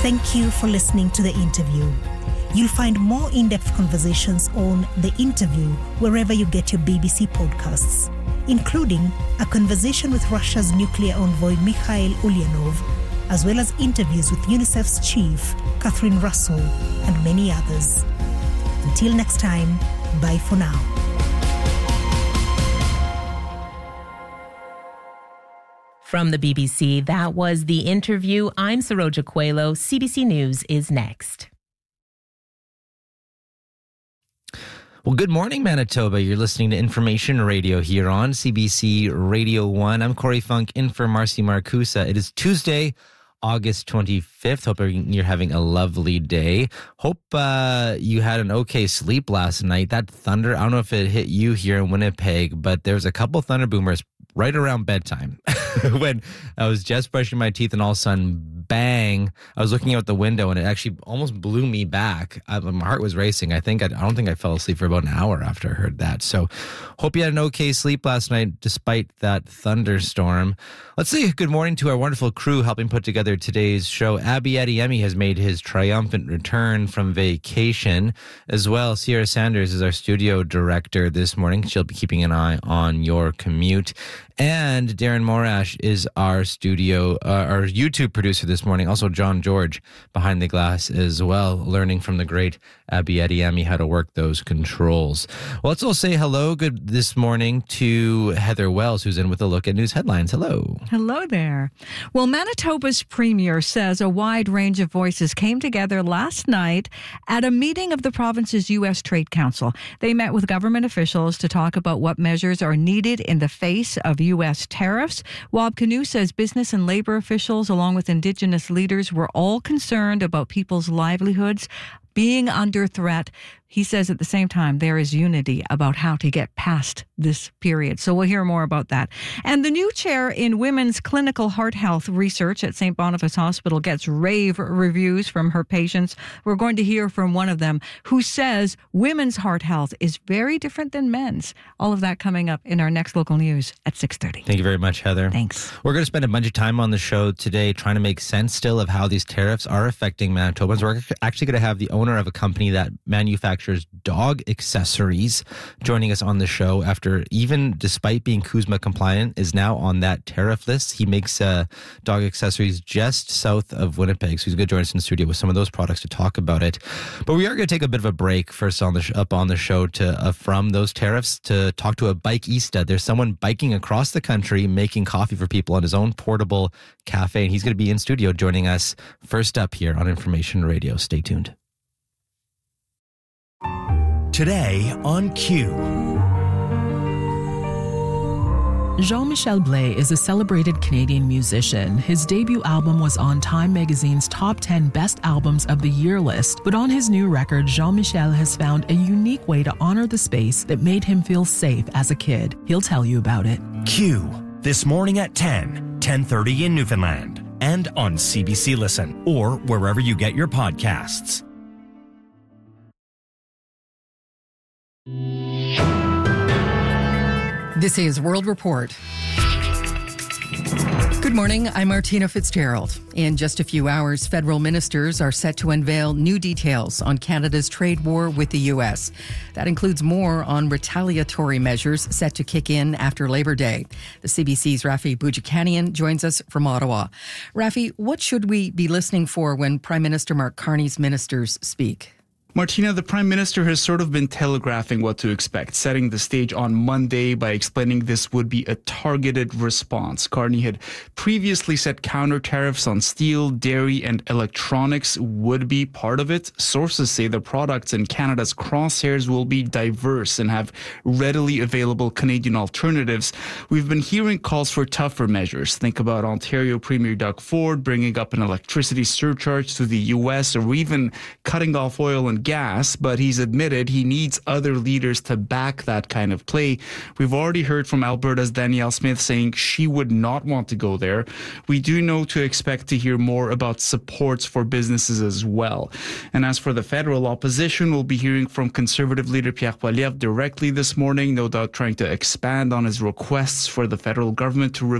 Thank you for listening to the interview. You'll find more in-depth conversations on The Interview wherever you get your BBC podcasts, including a conversation with Russia's nuclear envoy Mikhail Ulyanov, as well as interviews with UNICEF's chief, Catherine Russell, and many others. Until next time, bye for now. From the BBC, that was The Interview. I'm Saroja Coelho. CBC News is next. Well, good morning, Manitoba. You're listening to Information Radio here on CBC Radio 1. I'm Corey Funk in for Marcy Marcusa. It is Tuesday, August 25th. Hope you're having a lovely day. Hope you had an okay sleep last night. That thunder, I don't know if it hit you here in Winnipeg, but there was a couple thunder boomers right around bedtime when I was just brushing my teeth and all of a sudden, bang, I was looking out the window and it actually almost blew me back. My heart was racing. I don't think I fell asleep for about an hour after I heard that. So hope you had an okay sleep last night despite that thunderstorm. Let's say good morning to our wonderful crew helping put together today's show. Abby Adeyemi has made his triumphant return from vacation. As well, Sierra Sanders is our studio director this morning. She'll be keeping an eye on your commute. And Darren Morash is our YouTube producer this morning. Also, John George behind the glass as well, learning from the great Abby Adeyemi how to work those controls. Well, let's all say hello good this morning to Heather Wells, who's in with a look at news headlines. Hello. Hello there. Well, Manitoba's premier says a wide range of voices came together last night at a meeting of the province's U.S. Trade Council. They met with government officials to talk about what measures are needed in the face of U.S. tariffs. Wab Kinew says business and labor officials, along with Indigenous leaders, were all concerned about people's livelihoods being under threat. He says at the same time there is unity about how to get past this period. So we'll hear more about that. And the new chair in women's clinical heart health research at St. Boniface Hospital gets rave reviews from her patients. We're going to hear from one of them who says women's heart health is very different than men's. All of that coming up in our next local news at 6:30. Thank you very much, Heather. Thanks. We're going to spend a bunch of time on the show today trying to make sense still of how these tariffs are affecting Manitobans. We're actually going to have the owner of a company that manufactures dog accessories joining us on the show after, even despite being CUSMA compliant, is now on that tariff list. He makes dog accessories just south of Winnipeg, so he's going to join us in the studio with some of those products to talk about it. But we are going to take a bit of a break first on the show to from those tariffs to talk to a bikeista. There's someone biking across the country making coffee for people on his own portable cafe, and he's going to be in studio joining us first up here on Information Radio. Stay tuned. Today on Q. Jean-Michel Blais is a celebrated Canadian musician. His debut album was on Time magazine's top 10 best albums of the year list. But on his new record, Jean-Michel has found a unique way to honor the space that made him feel safe as a kid. He'll tell you about it. Q. This morning at 10:30 in Newfoundland. And on CBC Listen or wherever you get your podcasts. This is World Report. Good morning, I'm Martina Fitzgerald. In just a few hours, federal ministers are set to unveil new details on Canada's trade war with the U.S. That includes more on retaliatory measures set to kick in after Labor Day. The CBC's Rafi Boudjikanian joins us from Ottawa. Rafi, what should we be listening for when Prime Minister Mark Carney's ministers speak? Martina, the Prime Minister has sort of been telegraphing what to expect, setting the stage on Monday by explaining this would be a targeted response. Carney had previously said counter tariffs on steel, dairy, and electronics would be part of it. Sources say the products in Canada's crosshairs will be diverse and have readily available Canadian alternatives. We've been hearing calls for tougher measures. Think about Ontario Premier Doug Ford bringing up an electricity surcharge to the U.S. or even cutting off oil and gas, but he's admitted he needs other leaders to back that kind of play. We've already heard from Alberta's Danielle Smith saying she would not want to go there. We do know to expect to hear more about supports for businesses as well. And as for the federal opposition, we'll be hearing from Conservative leader Pierre Poilievre directly this morning, no doubt trying to expand on his requests for the federal government to